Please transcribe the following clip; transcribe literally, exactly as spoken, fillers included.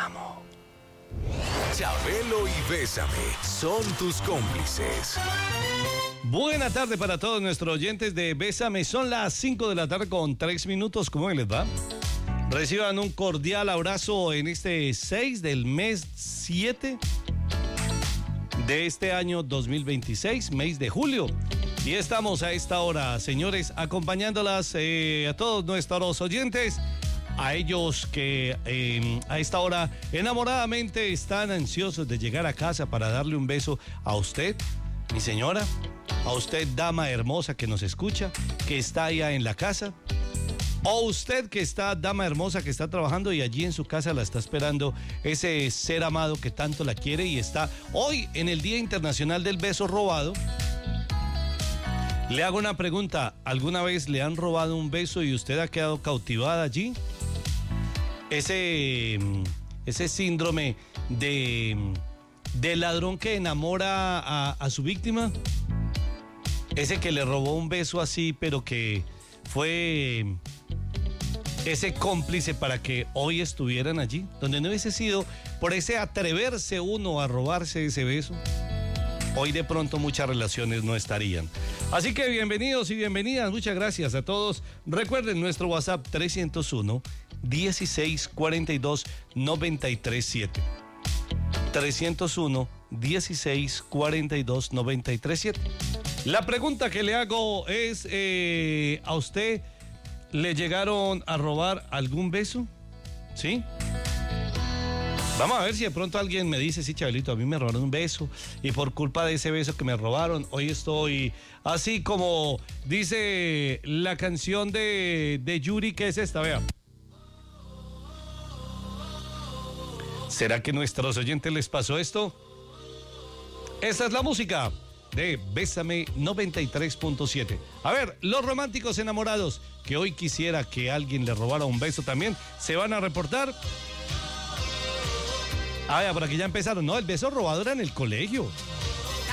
amo. Chabelo y Bésame son tus cómplices. Buena tarde para todos nuestros oyentes de Bésame. Son las cinco de la tarde con tres minutos. ¿Cómo les va? Reciban un cordial abrazo en este seis del mes siete de este año dos mil veintiséis, mes de julio. Y estamos a esta hora, señores, acompañándolas eh, a todos nuestros oyentes, a ellos que eh, a esta hora enamoradamente están ansiosos de llegar a casa para darle un beso a usted, mi señora, a usted, dama hermosa que nos escucha, que está allá en la casa, o usted que está, dama hermosa que está trabajando y allí en su casa la está esperando ese ser amado que tanto la quiere y está hoy en el Día Internacional del Beso Robado. Le hago una pregunta, ¿alguna vez le han robado un beso y usted ha quedado cautivada allí? Ese, ese síndrome de, de ladrón que enamora a, a su víctima, ese que le robó un beso así, pero que fue ese cómplice para que hoy estuvieran allí, donde no hubiese sido por ese atreverse uno a robarse ese beso, hoy de pronto muchas relaciones no estarían. Así que bienvenidos y bienvenidas, muchas gracias a todos. Recuerden nuestro WhatsApp trescientos uno, dieciséis cuarenta y dos, noventa y tres siete. trescientos uno, dieciséis cuarenta y dos, noventa y tres siete. La pregunta que le hago es, eh, ¿a usted le llegaron a robar algún beso? ¿Sí? Vamos a ver si de pronto alguien me dice, sí, Chabelito, a mí me robaron un beso y por culpa de ese beso que me robaron, hoy estoy así como dice la canción de, de Yuri, que es esta, vea. ¿Será que a nuestros oyentes les pasó esto? Esta es la música de Bésame noventa y tres punto siete. A ver, los románticos enamorados que hoy quisiera que alguien le robara un beso también, ¿se van a reportar? Ah, ya, por aquí ya empezaron. No, el beso robado era en el colegio.